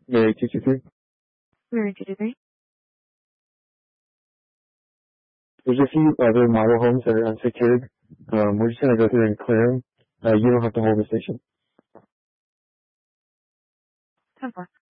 Mary 223. Mary 223. There's a few other model homes that are unsecured. We're just going to go through and clear them. You don't have to hold the station. 10-4.